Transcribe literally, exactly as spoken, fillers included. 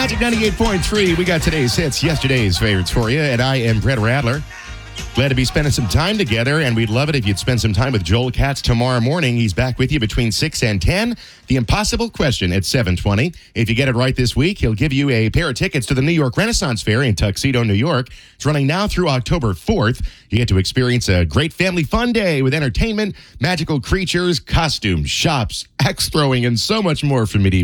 Magic ninety-eight point three. We got today's hits, yesterday's favorites for you, and I am Brett Radler. Glad to be spending some time together, and we'd love it if you'd spend some time with Joel Katz tomorrow morning. He's back with you between six and ten. The Impossible Question at seven twenty. If you get it right this week, he'll give you a pair of tickets to the New York Renaissance Fair in Tuxedo, New York. It's running now through October fourth. You get to experience a great family fun day with entertainment, magical creatures, costumes, shops, axe throwing, and so much more from Medieval.